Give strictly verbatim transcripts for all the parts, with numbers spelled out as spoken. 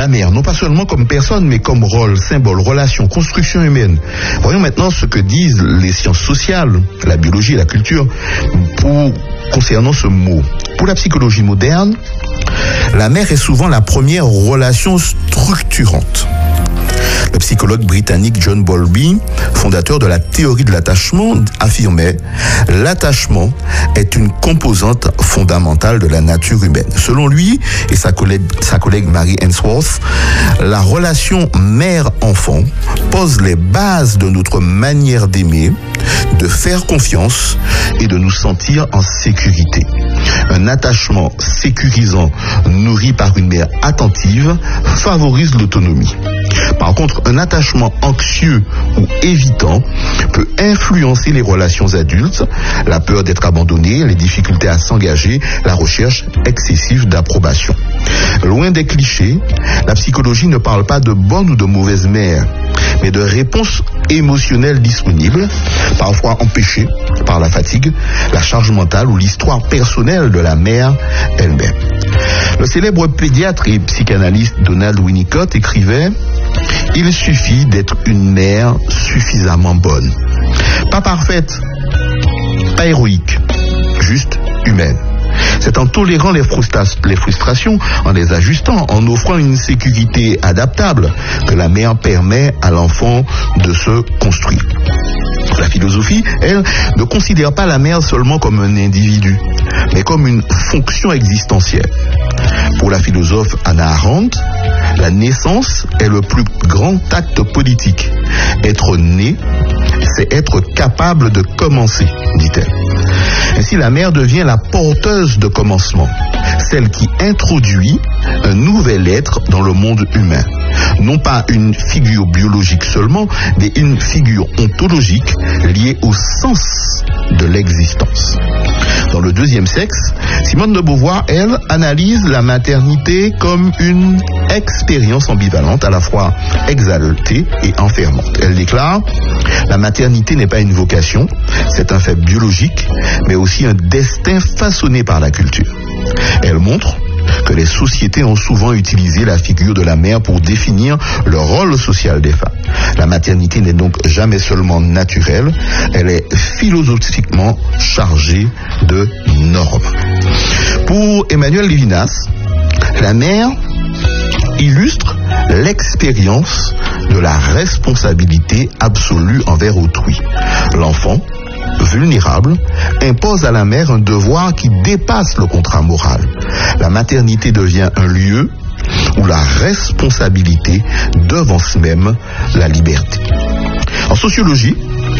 la mère, non pas seulement comme personne, mais comme rôle, symbole, relation, construction humaine. Voyons maintenant ce que disent les sciences sociales, la biologie et la culture, pour, concernant ce mot. Pour la psychologie moderne, la mère est souvent la première relation structurante. Le psychologue britannique John Bowlby, fondateur de la théorie de l'attachement, affirmait « L'attachement est une composante fondamentale de la nature humaine ». Selon lui et sa collègue, sa collègue Mary Ainsworth, la relation mère-enfant pose les bases de notre manière d'aimer, de faire confiance et de nous sentir en sécurité. Un attachement sécurisant, nourri par une mère attentive, favorise l'autonomie. Par contre, un attachement anxieux ou évitant peut influencer les relations adultes, la peur d'être abandonné, les difficultés à s'engager, la recherche excessive d'approbation. Loin des clichés, la psychologie ne parle pas de bonne ou de mauvaise mère, mais de réponses émotionnelles disponibles, parfois empêchées par la fatigue, la charge mentale ou l'histoire personnelle de la mère elle-même. Le célèbre pédiatre et psychanalyste Donald Winnicott écrivait « Il suffit d'être une mère suffisamment bonne. Pas parfaite, pas héroïque, juste humaine. C'est en tolérant les, frustra- les frustrations, en les ajustant, en offrant une sécurité adaptable que la mère permet à l'enfant de se construire. » La philosophie, elle, ne considère pas la mère seulement comme un individu, mais comme une fonction existentielle. Pour la philosophe Hannah Arendt, la naissance est le plus grand acte politique. Être né, c'est être capable de commencer, dit-elle. Ainsi, la mère devient la porteuse de commencement, celle qui introduit un nouvel être dans le monde humain. Non pas une figure biologique seulement, mais une figure ontologique liée au sens de l'existence. Dans le deuxième sexe, Simone de Beauvoir, elle, analyse la maternité comme une expérience ambivalente, à la fois exaltée et enfermante. Elle déclare « La maternité n'est pas une vocation, c'est un fait biologique, mais aussi un destin façonné par la culture. » Elle montre que les sociétés ont souvent utilisé la figure de la mère pour définir le rôle social des femmes. La maternité n'est donc jamais seulement naturelle, elle est philosophiquement chargée de normes. Pour Emmanuel Levinas, la mère illustre l'expérience de la responsabilité absolue envers autrui. L'enfant, vulnérable, impose à la mère un devoir qui dépasse le contrat moral. La maternité devient un lieu où la responsabilité devance même la liberté. En sociologie,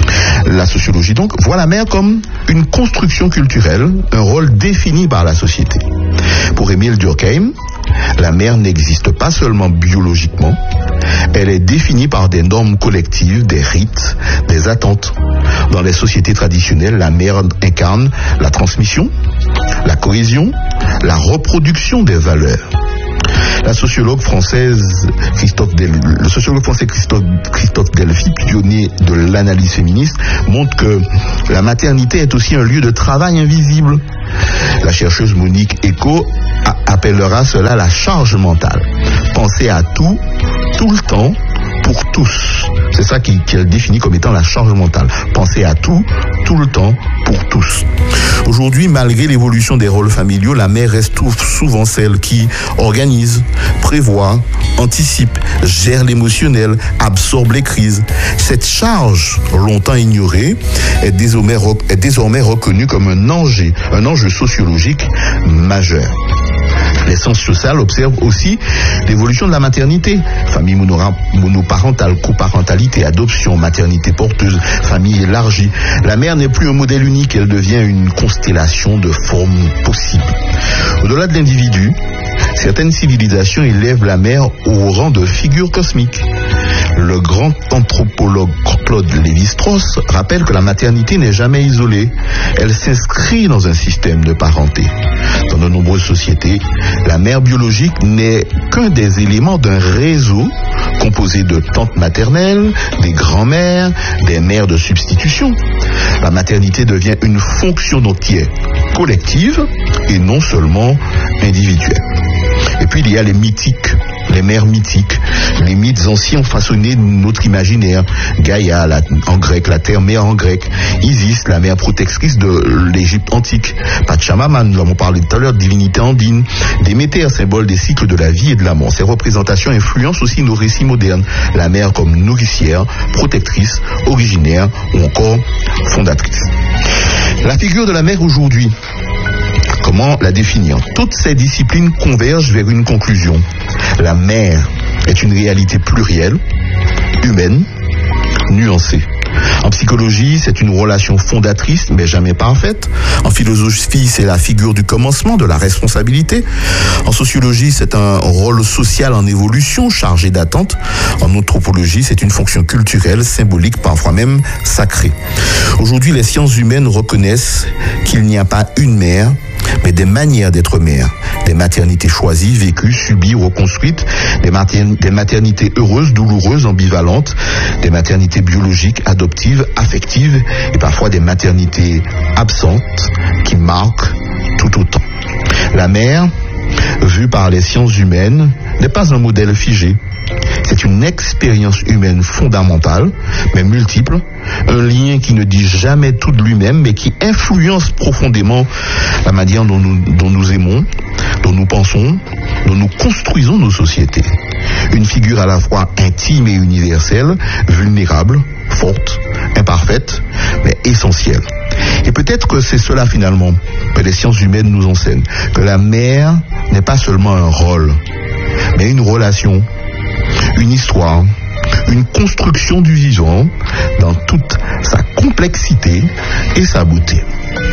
la sociologie donc voit la mère comme une construction culturelle, un rôle défini par la société. Pour Émile Durkheim, la mère n'existe pas seulement biologiquement, elle est définie par des normes collectives, des rites, des attentes. Dans les sociétés traditionnelles, la mère incarne la transmission, la cohésion, la reproduction des valeurs. La sociologue française Christophe Del... le sociologue français Christophe, Christophe Delphi, pionnier de l'analyse féministe, montre que la maternité est aussi un lieu de travail invisible. La chercheuse Monique Eco appellera cela la charge mentale. Penser à tout, tout le temps, pour tous. C'est ça qu'elle définit comme étant la charge mentale. Penser à tout, tout le temps, pour tous. Aujourd'hui, malgré l'évolution des rôles familiaux, la mère reste souvent celle qui organise, prévoit, anticipe, gère l'émotionnel, absorbe les crises. Cette charge, longtemps ignorée, est désormais, est désormais reconnue comme un enjeu, un enjeu sociologique majeur. Les sciences sociales observent aussi l'évolution de la maternité. Famille monoparentale, coparentalité, adoption, maternité porteuse, famille élargie. La mère n'est plus un modèle unique, elle devient une constellation de formes possibles. Au-delà de l'individu, certaines civilisations élèvent la mère au rang de figure cosmique. Le grand anthropologue Claude Lévi-Strauss rappelle que la maternité n'est jamais isolée. Elle s'inscrit dans un système de parenté. Dans de nombreuses sociétés, la mère biologique n'est qu'un des éléments d'un réseau composé de tantes maternelles, des grands-mères, des mères de substitution. La maternité devient une fonction entière, collective et non seulement individuelle. Et puis il y a les mythiques les mers mythiques, les mythes anciens ont façonné notre imaginaire. Gaïa, la, en grec, la terre-mère en grec. Isis, la mère protectrice de l'Égypte antique. Pachamama, nous l'avons parlé tout à l'heure, divinité andine. Déméter, symbole des cycles de la vie et de la mort. Ces représentations influencent aussi nos récits modernes. La mère comme nourricière, protectrice, originaire ou encore fondatrice. La figure de la mère aujourd'hui, comment la définir? Toutes ces disciplines convergent vers une conclusion. La mère est une réalité plurielle, humaine, nuancée. En psychologie, c'est une relation fondatrice, mais jamais parfaite. En philosophie, c'est la figure du commencement, de la responsabilité. En sociologie, c'est un rôle social en évolution, chargé d'attentes. En anthropologie, c'est une fonction culturelle, symbolique, parfois même sacrée. Aujourd'hui, les sciences humaines reconnaissent qu'il n'y a pas une mère, mais des manières d'être mère, des maternités choisies, vécues, subies, reconstruites, des, mater- des maternités heureuses, douloureuses, ambivalentes, des maternités biologiques, adoptives, affectives, et parfois des maternités absentes qui marquent tout autant. La mère, vue par les sciences humaines, n'est pas un modèle figé. C'est une expérience humaine fondamentale, mais multiple, un lien qui ne dit jamais tout de lui-même, mais qui influence profondément la manière dont nous, dont nous aimons, dont nous pensons, dont nous construisons nos sociétés. Une figure à la fois intime et universelle, vulnérable, forte, imparfaite, mais essentielle. Et peut-être que c'est cela finalement que les sciences humaines nous enseignent, que la mère n'est pas seulement un rôle, mais une relation, une histoire, une construction du vivant dans toute sa complexité et sa beauté.